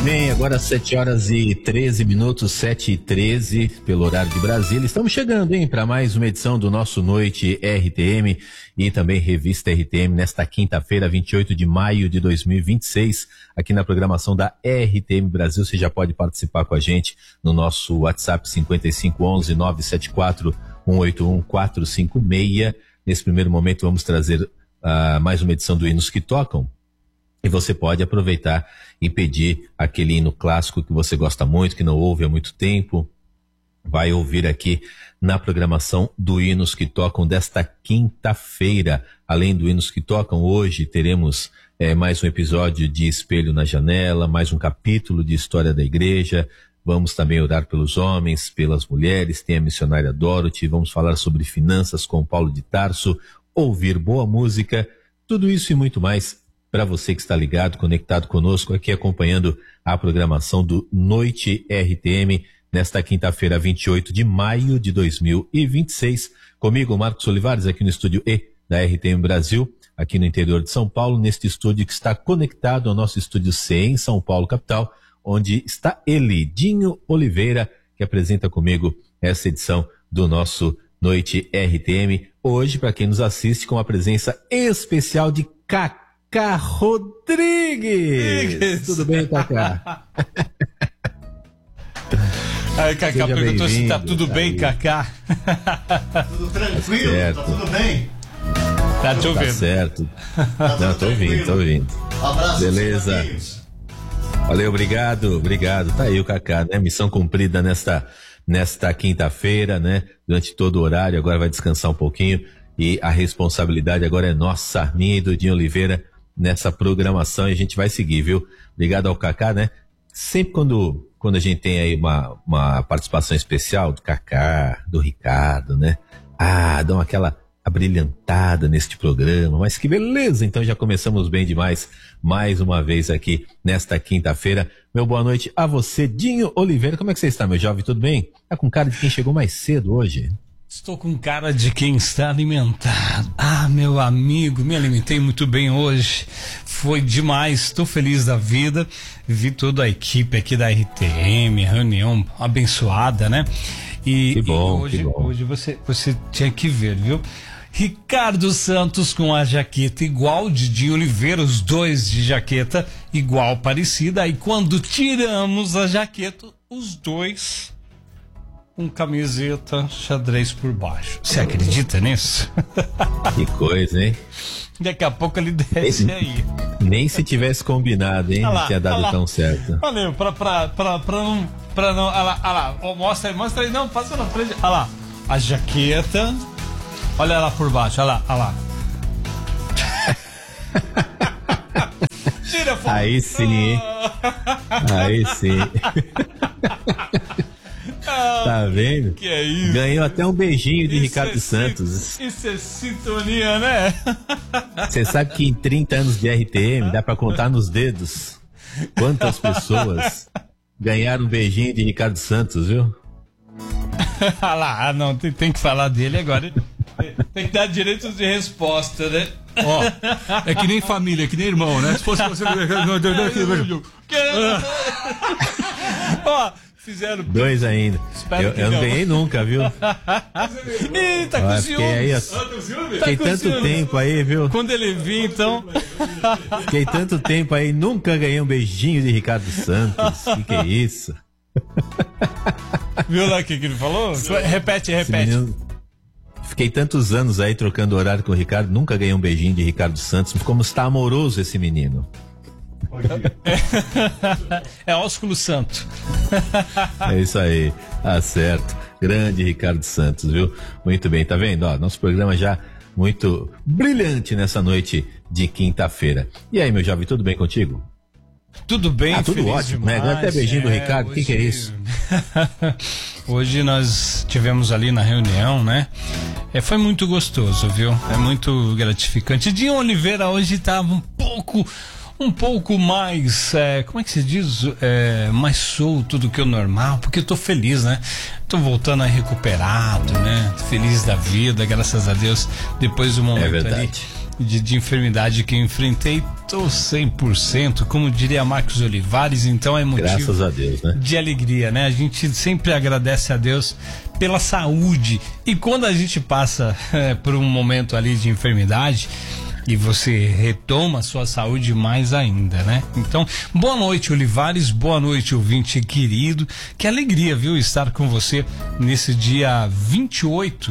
bem, agora 7h13, 7h13, pelo horário de Brasília. Estamos chegando, para mais uma edição do nosso Noite RTM e também Revista RTM nesta quinta-feira, 28 de maio de 2026, aqui na programação da RTM Brasil. Você já pode participar com a gente no nosso WhatsApp 5511-974-181-456. Nesse primeiro momento vamos trazer mais uma edição do Hinos que Tocam. E você pode aproveitar e pedir aquele hino clássico que você gosta muito, que não ouve há muito tempo. Vai ouvir aqui na programação do Hinos que Tocam desta quinta-feira. Além do Hinos que Tocam, hoje teremos mais um episódio de Espelho na Janela, mais um capítulo de História da Igreja. Vamos também orar pelos homens, pelas mulheres, tem a missionária Dorothy, vamos falar sobre finanças com Paulo de Tarso, ouvir boa música, tudo isso e muito mais para você que está ligado, conectado conosco, aqui acompanhando a programação do Noite RTM, nesta quinta-feira, 28 de maio de 2026. Comigo, Marcos Olivares, aqui no estúdio E da RTM Brasil, aqui no interior de São Paulo, neste estúdio que está conectado ao nosso estúdio C em São Paulo, capital, onde está ele, Dinho Oliveira, que apresenta comigo essa edição do nosso Noite RTM. Hoje, para quem nos assiste, com a presença especial de Cacá Rodrigues. Tudo bem, Cacá? Aí, Cacá perguntou se tá tudo bem, Cacá. Tudo tranquilo, tá tudo bem? Tá te ouvindo? Tá certo. Não, tô ouvindo. Abraço. Beleza. Valeu, obrigado. Tá aí o Cacá, né? Missão cumprida nesta quinta-feira, né? Durante todo o horário, agora vai descansar um pouquinho e a responsabilidade agora é nossa, minha e do Dinho Oliveira, nessa programação, e a gente vai seguir, viu? Obrigado ao Cacá, né? Sempre quando a gente tem aí uma participação especial do Cacá, do Ricardo, né? Dão aquela abrilhantada neste programa, mas que beleza! Então já começamos bem demais, mais uma vez aqui nesta quinta-feira. Meu boa noite a você, Dinho Oliveira. Como é que você está, meu jovem? Tudo bem? Tá com cara de quem chegou mais cedo hoje? Estou com cara de quem está alimentado. Meu amigo, me alimentei muito bem hoje. Foi demais, estou feliz da vida. Vi toda a equipe aqui da RTM, reunião abençoada, né? Que bom. Hoje você tinha que ver, viu? Ricardo Santos com a jaqueta igual, Didi Oliveira, os dois de jaqueta igual, parecida. Aí quando tiramos a jaqueta, os dois com camiseta xadrez por baixo. Você acredita nisso? Que coisa, hein? Daqui a pouco ele desce aí. Nem se tivesse combinado, hein? Não tinha dado tão certo. Valeu, pra não. Olha lá. Mostra aí, não, passa na frente. Olha lá, a jaqueta. Olha lá por baixo, olha lá. Tira a foto. Aí sim, hein? Tá vendo? Que é isso? Ganhou até um beijinho de Ricardo Santos. Isso é sintonia, né? Você sabe que em 30 anos de RTM dá pra contar nos dedos quantas pessoas ganharam um beijinho de Ricardo Santos, viu? Ah lá, não, tem que falar dele agora. Tem que dar direitos de resposta, né? É que nem família, é que nem irmão, né? Se fosse você... Fizeram 2 ainda. Eu não ganhei nunca, viu? Eita, com ciúmes. Fiquei tanto tempo aí, viu? Quando ele vir, então. Fiquei tanto tempo aí, nunca ganhei um beijinho de Ricardo Santos. Que é isso? Viu lá o que ele falou? Repete. Fiquei tantos anos aí trocando horário com o Ricardo, nunca ganhei um beijinho de Ricardo Santos. Como está amoroso esse menino. É ósculo santo. É isso aí, tá certo. Grande Ricardo Santos, viu? Muito bem, tá vendo? Nosso programa já muito brilhante nessa noite de quinta-feira. E aí, meu jovem, tudo bem contigo? Tudo bem, tudo ótimo, demais, né? Até beijinho do Ricardo, o que é isso? Hoje nós tivemos ali na reunião, né? Foi muito gostoso, viu? É muito gratificante. Dinho Oliveira hoje estava um pouco mais, como é que se diz? Mais solto do que o normal, porque eu tô feliz, né? Tô voltando a recuperado, né? Feliz da vida, graças a Deus, depois do momento ali de enfermidade que eu enfrentei, tô 100%, como diria Marcos Olivares, então é motivo Graças a Deus, né? de alegria, né? A gente sempre agradece a Deus pela saúde, e quando a gente passa por um momento ali de enfermidade, e você retoma a sua saúde mais ainda, né? Então, boa noite, Olivares, boa noite, ouvinte querido. Que alegria, viu, estar com você nesse dia 28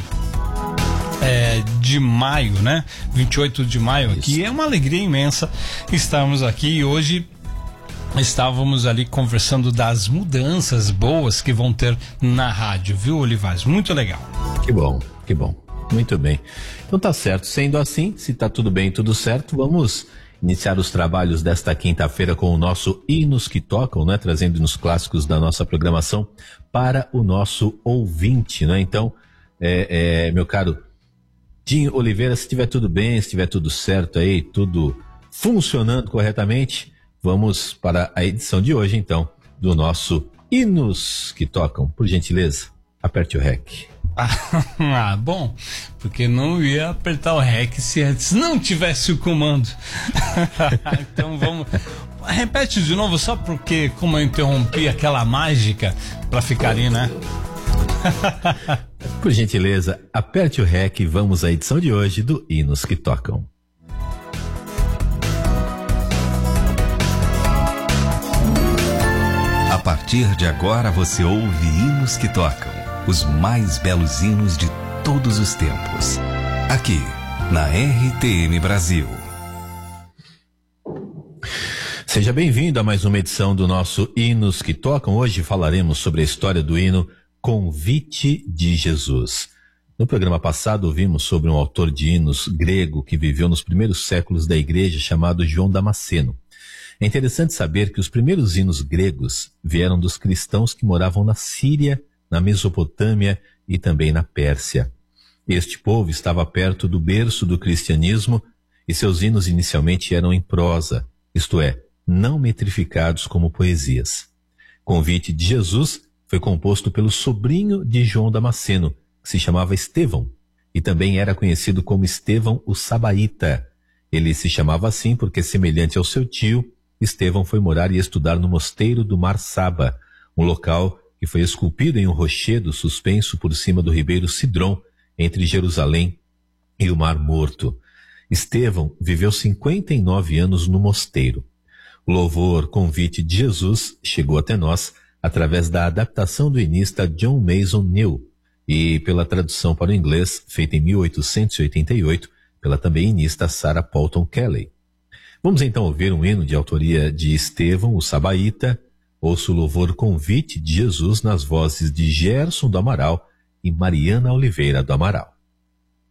de maio, né? 28 de maio aqui. É uma alegria imensa estarmos aqui, e hoje estávamos ali conversando das mudanças boas que vão ter na rádio, viu, Olivares? Muito legal. Que bom, que bom. Muito bem. Então tá certo. Sendo assim, se tá tudo bem, tudo certo, vamos iniciar os trabalhos desta quinta-feira com o nosso Hinos que Tocam, né? Trazendo hinos clássicos da nossa programação para o nosso ouvinte, né? Então, meu caro Dinho Oliveira, se estiver tudo bem, se estiver tudo certo aí, tudo funcionando corretamente, vamos para a edição de hoje, então, do nosso Hinos que Tocam. Por gentileza, aperte o REC. Bom, porque não ia apertar o REC se antes não tivesse o comando. Então vamos. Repete de novo, só porque, como eu interrompi aquela mágica, pra ficar ali, né? Por gentileza, aperte o REC e vamos à edição de hoje do Hinos que Tocam. A partir de agora você ouve Hinos que Tocam, os mais belos hinos de todos os tempos. Aqui, na RTM Brasil. Seja bem-vindo a mais uma edição do nosso Hinos que Tocam. Hoje falaremos sobre a história do hino Convite de Jesus. No programa passado ouvimos sobre um autor de hinos grego que viveu nos primeiros séculos da igreja chamado João Damasceno. É interessante saber que os primeiros hinos gregos vieram dos cristãos que moravam na Síria, na Mesopotâmia e também na Pérsia. Este povo estava perto do berço do cristianismo e seus hinos inicialmente eram em prosa, isto é, não metrificados como poesias. Convite de Jesus foi composto pelo sobrinho de João Damasceno, que se chamava Estevão, e também era conhecido como Estevão o Sabaíta. Ele se chamava assim porque, semelhante ao seu tio, Estevão foi morar e estudar no mosteiro do Mar Saba, um local que foi esculpido em um rochedo suspenso por cima do ribeiro Cidrom, entre Jerusalém e o Mar Morto. Estevão viveu 59 anos no mosteiro. O louvor Convite de Jesus chegou até nós através da adaptação do hinista John Mason New e pela tradução para o inglês, feita em 1888, pela também hinista Sarah Paulton Kelly. Vamos então ouvir um hino de autoria de Estevão o Sabaíta. Ouça o louvor Convite de Jesus nas vozes de Gerson do Amaral e Mariana Oliveira do Amaral.